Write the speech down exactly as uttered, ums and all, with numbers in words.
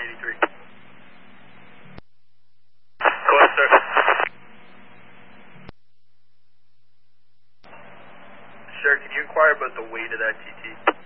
eighty-three. Correct, sir. Sir, can you inquire about the weight of that T T?